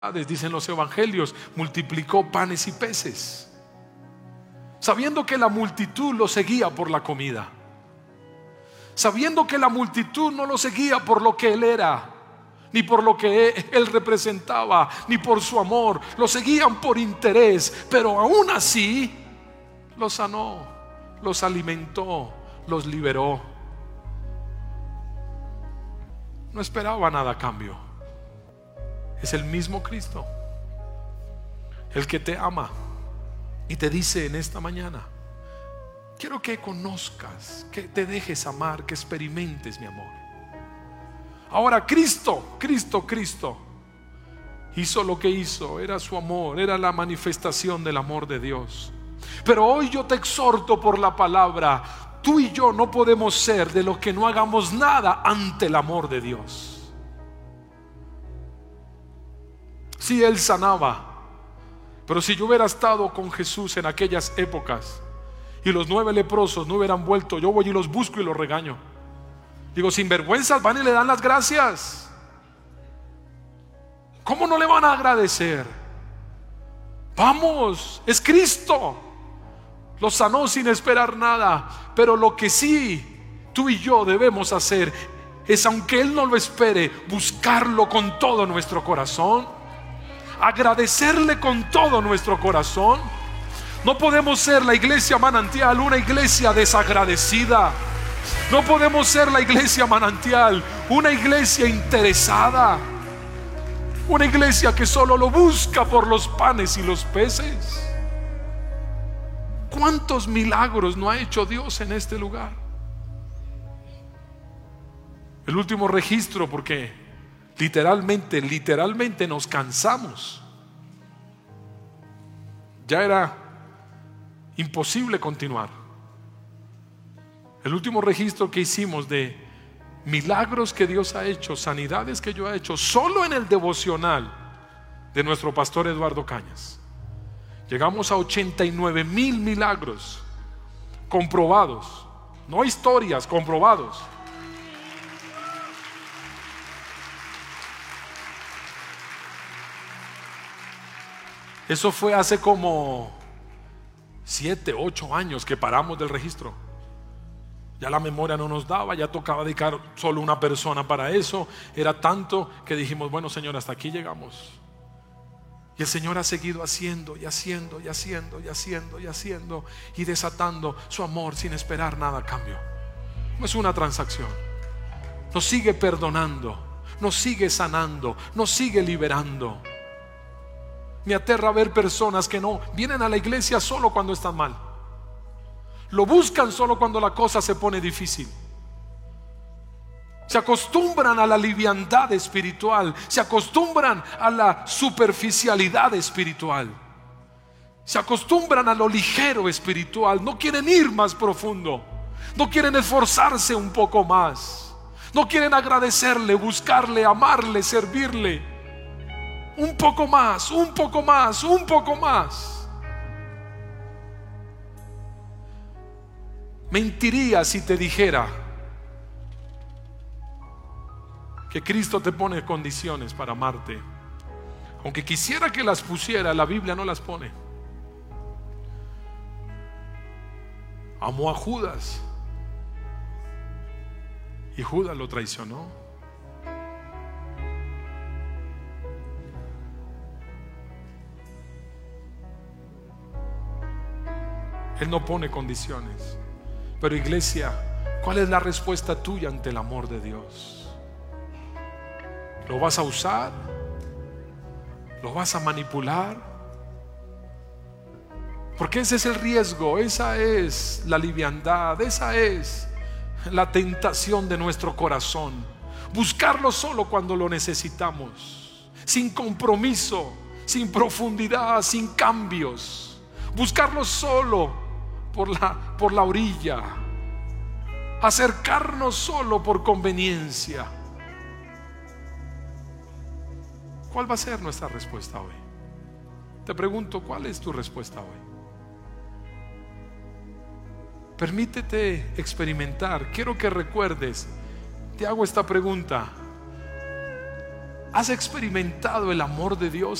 dicen los evangelios, multiplicó panes y peces, sabiendo que la multitud lo seguía por la comida, sabiendo que la multitud no lo seguía por lo que él era, ni por lo que él representaba, ni por su amor. Lo seguían por interés, pero aún así los sanó, los alimentó, los liberó. No esperaba nada a cambio. Es el mismo Cristo, el que te ama y te dice en esta mañana: quiero que conozcas, que te dejes amar, que experimentes mi amor. Ahora Cristo hizo lo que hizo, era su amor, era la manifestación del amor de Dios. Pero hoy yo te exhorto por la palabra: tú y yo no podemos ser de los que no hagamos nada ante el amor de Dios. Si él sanaba, pero si yo hubiera estado con Jesús en aquellas épocas y los 9 leprosos no hubieran vuelto, yo voy y los busco y los regaño. Digo, sinvergüenzas, van y le dan las gracias. ¿Cómo no le van a agradecer? Vamos, es Cristo. Los sanó sin esperar nada. Pero lo que sí tú y yo debemos hacer es, aunque él no lo espere, buscarlo con todo nuestro corazón, agradecerle con todo nuestro corazón. No podemos ser la iglesia Manantial una iglesia desagradecida. No podemos ser la iglesia Manantial una iglesia interesada, una iglesia que solo lo busca por los panes y los peces. ¿Cuántos milagros no ha hecho Dios en este lugar? El último registro, porque literalmente nos cansamos. Ya era imposible continuar. El último registro que hicimos de milagros que Dios ha hecho, sanidades que yo he hecho, solo en el devocional de nuestro pastor Eduardo Cañas, llegamos a 89,000 milagros comprobados, no historias, comprobados. Eso fue hace como 7, 8 años que paramos del registro. Ya la memoria no nos daba, ya tocaba dedicar solo una persona para eso. Era tanto que dijimos, bueno, Señor, hasta aquí llegamos. Y el Señor ha seguido haciendo y haciendo y haciendo y haciendo y haciendo y desatando su amor sin esperar nada a cambio. No es una transacción. Nos sigue perdonando, nos sigue sanando, nos sigue liberando. Me aterra ver personas que no vienen a la iglesia solo cuando están mal. Lo buscan solo cuando la cosa se pone difícil. Se acostumbran a la liviandad espiritual, se acostumbran a la superficialidad espiritual, se acostumbran a lo ligero espiritual. No quieren ir más profundo, no quieren esforzarse un poco más, no quieren agradecerle, buscarle, amarle, servirle. Un poco más, un poco más, un poco más. Mentiría si te dijera que Cristo te pone condiciones para amarte. Aunque quisiera que las pusiera, la Biblia no las pone. Amó a Judas y Judas lo traicionó. Él no pone condiciones. Pero iglesia, ¿cuál es la respuesta tuya ante el amor de Dios? ¿Lo vas a usar? ¿Lo vas a manipular? Porque ese es el riesgo, esa es la liviandad, esa es la tentación de nuestro corazón. Buscarlo solo cuando lo necesitamos, sin compromiso, sin profundidad, sin cambios. Buscarlo solo por la orilla, acercarnos solo por conveniencia. ¿Cuál va a ser nuestra respuesta hoy? Te pregunto, ¿cuál es tu respuesta hoy? Permítete experimentar. Quiero que recuerdes, te hago esta pregunta: ¿Has experimentado el amor de Dios